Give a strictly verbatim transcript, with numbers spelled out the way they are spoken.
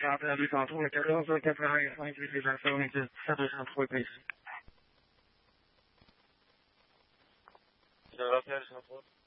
Charles deux cent trois, quatorze quatre-vingt-cinq, utilisation deux cent trois P C. deux cent trois.